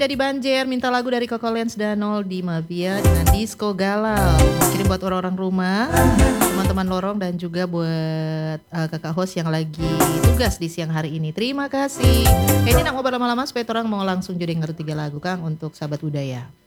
Dedi Banjer minta lagu dari Coco Lens dan Noldi Mavia dengan Disco Galau. Kirim buat orang-orang rumah, teman-teman lorong dan juga buat kakak host yang lagi tugas di siang hari ini. Terima kasih. Kayaknya nak ngobrol lama-lama supaya orang mau langsung jadi ngerti 3 lagu Kang untuk sahabat budaya.